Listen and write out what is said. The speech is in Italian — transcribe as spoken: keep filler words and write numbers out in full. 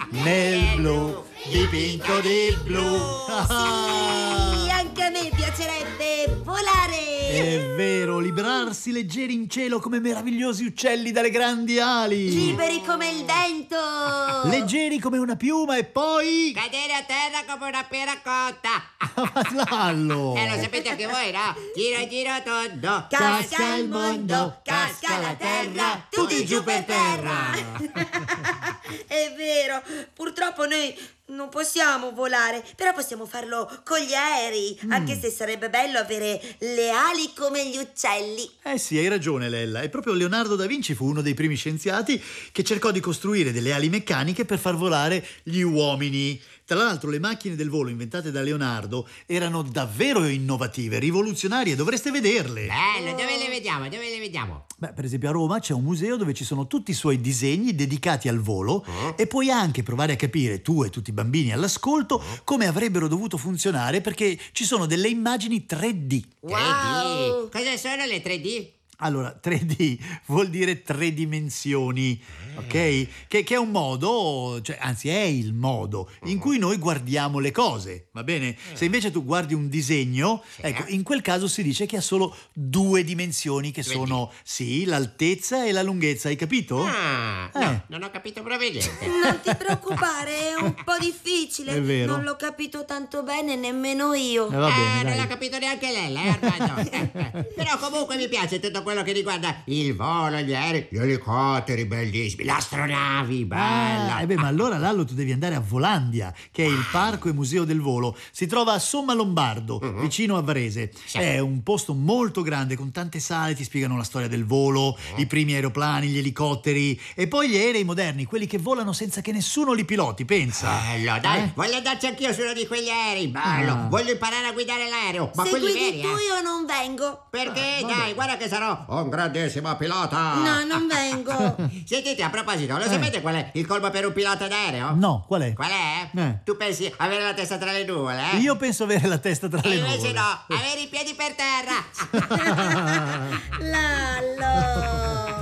nel blu, dipinto di blu. Sì, anche a me piacerebbe volare. È vero, librarsi leggeri in cielo come meravigliosi uccelli dalle grandi ali. Liberi come il vento. Leggeri come una piuma e poi... cadere a terra come una pera cotta. Ma Lallo! Eh, lo sapete anche voi, no? Giro giro tondo, Casca il mondo, casca la terra, tutti giù per terra. È vero, purtroppo noi non possiamo volare, però possiamo farlo con gli aerei, mm. anche se sarebbe bello avere le ali come gli uccelli. Eh sì, hai ragione Lella, e proprio Leonardo da Vinci fu uno dei primi scienziati che cercò di costruire delle ali meccaniche per far volare gli uomini. Tra l'altro le macchine del volo inventate da Leonardo erano davvero innovative, rivoluzionarie, dovreste vederle. Bello, dove le vediamo, dove le vediamo? Beh, per esempio a Roma c'è un museo dove ci sono tutti i suoi disegni dedicati al volo oh. e puoi anche provare a capire, tu e tutti i bambini all'ascolto, oh. come avrebbero dovuto funzionare, perché ci sono delle immagini tre D. Wow. tre D? Cosa sono le tre D? Allora, tre D vuol dire tre dimensioni, ok? Che, che è un modo, cioè, anzi è il modo in cui noi guardiamo le cose, va bene? Se invece tu guardi un disegno, ecco, in quel caso si dice che ha solo due dimensioni, che sono, sì, l'altezza e la lunghezza, hai capito? Ah, Eh. no, non ho capito proprio niente. Non ti preoccupare, è un po' difficile. È vero. Non l'ho capito tanto bene nemmeno io. Eh, va Eh, bene, non dai. l'ha capito neanche lei, eh, Armando. Eh, eh. Però comunque mi piace tutto quello che riguarda il volo, gli aerei, gli elicotteri bellissimi, le astronavi, bella. Ah, eh beh, ma allora Lallo tu devi andare a Volandia, che è il parco e museo del volo. Si trova a Somma Lombardo, Uh-huh. vicino a Varese. Sì. È un posto molto grande, con tante sale, ti spiegano la storia del volo, Uh-huh. i primi aeroplani, gli elicotteri e poi gli aerei moderni, quelli che volano senza che nessuno li piloti, pensa. Bello, dai, Eh? voglio andarci anch'io su uno di quegli aerei, bello. Ah. Voglio imparare a guidare l'aereo, ma Se quelli guidi veri, tu eh. io non vengo. Perché? Ah, vabbè. Dai, guarda che sarò un grandissimo pilota. No, non vengo. Sentite, a proposito, lo sapete qual è il colmo per un pilota d'aereo? No, qual è? Qual è? Eh. Tu pensi avere la testa tra le nuvole, eh? Io penso avere la testa tra E le invece nuvole. no, avere i piedi per terra. Lallo.